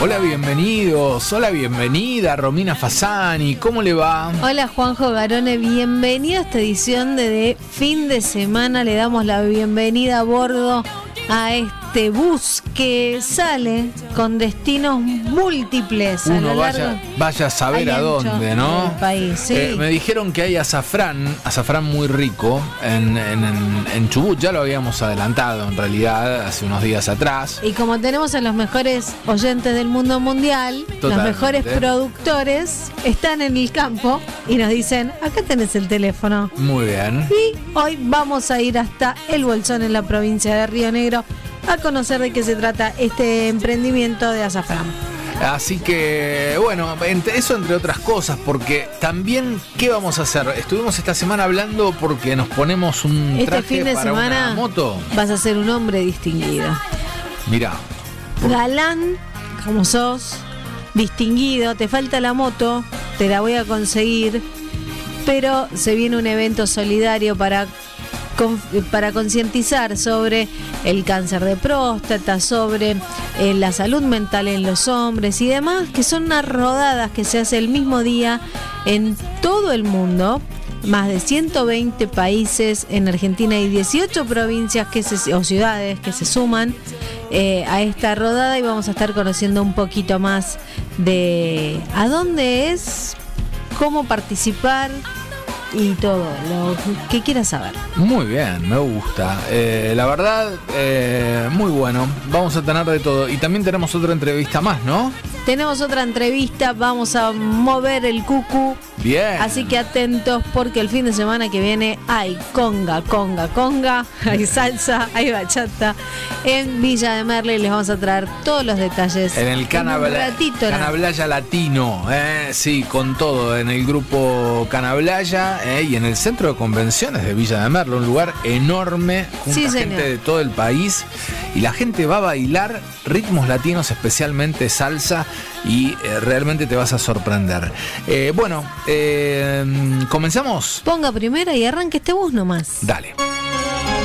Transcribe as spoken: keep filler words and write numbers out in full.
Hola, bienvenidos. Hola, bienvenida, Romina Fasani. ¿Cómo le va? Hola, Juanjo Garone. Bienvenido a esta edición de, de fin de semana. Le damos la bienvenida a bordo a este bus que sale con destinos múltiples. Uno a lo vaya, largo, vaya a saber a dónde, ¿no? País, sí. eh, me dijeron que hay azafrán, azafrán muy rico en, en, en, en Chubut. Ya lo habíamos adelantado en realidad hace unos días atrás. Y como tenemos a los mejores oyentes del mundo mundial, Totalmente. Los mejores productores están en el campo y nos dicen, acá tenés el teléfono. Muy bien. Y hoy vamos a ir hasta El Bolsón en la provincia de Río Negro a conocer de qué se trata este emprendimiento de azafrán. Así que, bueno, eso entre otras cosas, porque también, ¿qué vamos a hacer? Estuvimos esta semana hablando porque nos ponemos un este traje fin de para semana una moto. Vas a ser un hombre distinguido. Mirá. Galán, como sos, distinguido, te falta la moto, te la voy a conseguir, pero se viene un evento solidario para... para concientizar sobre el cáncer de próstata, sobre eh, la salud mental en los hombres y demás, que son unas rodadas que se hace el mismo día en todo el mundo, más de ciento veinte países. En Argentina hay dieciocho provincias que se, o ciudades que se suman eh, a esta rodada, y vamos a estar conociendo un poquito más de a dónde es, cómo participar y todo lo que quieras saber. Muy bien, me gusta. Eh, la verdad, eh, muy bueno. Vamos a tener de todo. Y también tenemos otra entrevista más, ¿no? Tenemos otra entrevista, vamos a mover el cucu. Bien. Así que atentos porque el fin de semana que viene hay conga, conga, conga, hay salsa, hay bachata en Villa de Merlo, y les vamos a traer todos los detalles. En el Canablaya, Canablaya Latino, eh, sí, con todo, en el grupo Canablaya eh, y en el centro de convenciones de Villa de Merlo, un lugar enorme, junto sí, a señor. gente de todo el país, y la gente va a bailar ritmos latinos, especialmente salsa, y eh, realmente te vas a sorprender. Eh, bueno, eh, ¿comenzamos? Ponga primera y arranque este bus nomás. Dale.